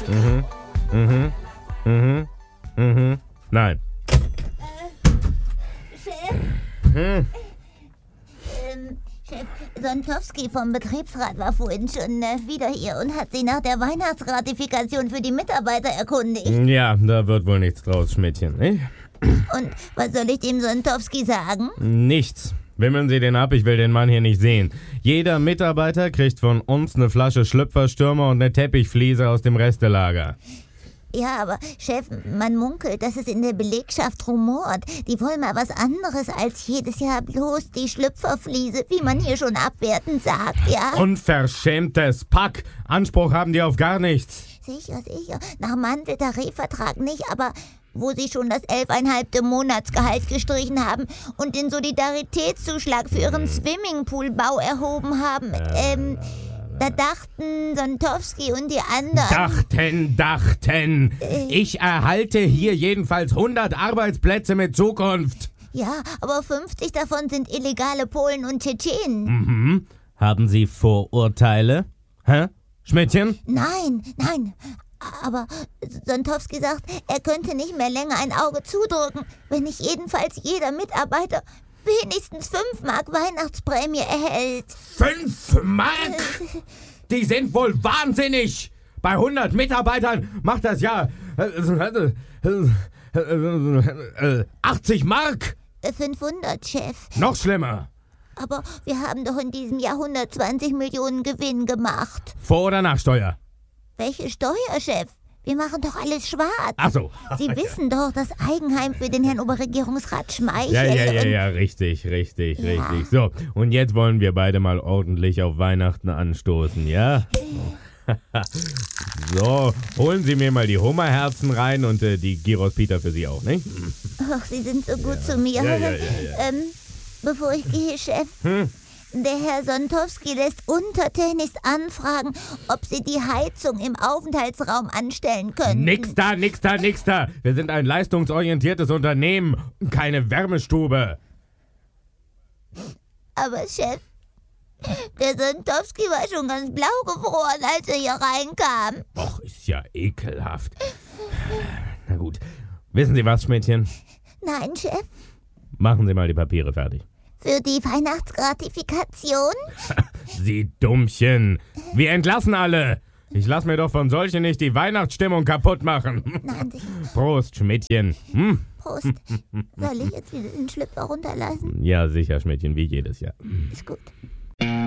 Nein. Chef? Chef, Sontowski vom Betriebsrat war vorhin schon wieder hier und hat sich nach der Weihnachtsgratifikation für die Mitarbeiter erkundigt. Ja, da wird wohl nichts draus, Schmidtchen, nicht? Und was soll ich dem Sontowski sagen? Nichts. Wimmeln Sie den ab, ich will den Mann hier nicht sehen. Jeder Mitarbeiter kriegt von uns eine Flasche Schlüpferstürmer und eine Teppichfliese aus dem Restelager. Ja, aber Chef, man munkelt, dass es in der Belegschaft rumort. Die wollen mal was anderes als jedes Jahr bloß die Schlüpferfliese, wie man hier schon abwertend sagt, ja? Unverschämtes Pack! Anspruch haben die auf gar nichts. Sicher. Nach Manteltarifvertrag nicht, aber wo sie schon das 11,5. Monatsgehalt gestrichen haben und den Solidaritätszuschlag für ihren Swimmingpoolbau erhoben haben, da dachten Sontowski und die anderen... Dachten. Ich erhalte hier jedenfalls 100 Arbeitsplätze mit Zukunft. Ja, aber 50 davon sind illegale Polen und Tschetschenen. Haben Sie Vorurteile? Hä? Schmidtchen? Nein. Aber Sontowski sagt, er könnte nicht mehr länger ein Auge zudrücken, wenn nicht jedenfalls jeder Mitarbeiter wenigstens 5 Mark Weihnachtsprämie erhält. 5 Mark? Die sind wohl wahnsinnig! Bei 100 Mitarbeitern macht das ja 80 Mark! 500, Chef. Noch schlimmer. Aber wir haben doch in diesem Jahr 120 Millionen Gewinn gemacht. Vor- oder Nachsteuer? Welche Steuer, Chef? Wir machen doch alles schwarz. Ach so. Sie wissen doch, das Eigenheim für den Herrn Oberregierungsrat Schmeichel. Ja, richtig. So, und jetzt wollen wir beide mal ordentlich auf Weihnachten anstoßen, ja? So, holen Sie mir mal die Hummerherzen rein und die Gyros Pita für Sie auch, ne? Ach, Sie sind so gut zu mir. Ja. Bevor ich gehe, Chef, der Herr Sontowski lässt untertänigst anfragen, ob Sie die Heizung im Aufenthaltsraum anstellen können. Nix da. Wir sind ein leistungsorientiertes Unternehmen, keine Wärmestube. Aber Chef, der Sontowski war schon ganz blau gefroren, als er hier reinkam. Och, ist ja ekelhaft. Na gut. Wissen Sie was, Schmidtchen? Nein, Chef. Machen Sie mal die Papiere fertig. Für die Weihnachtsgratifikation? Sie Dummchen. Wir entlassen alle. Ich lass mir doch von solchen nicht die Weihnachtsstimmung kaputt machen. Nein, sicher. Prost, Schmidtchen. Prost. Soll ich jetzt wieder den Schlüpfer runterlassen? Ja, sicher, Schmidtchen, wie jedes Jahr. Ist gut.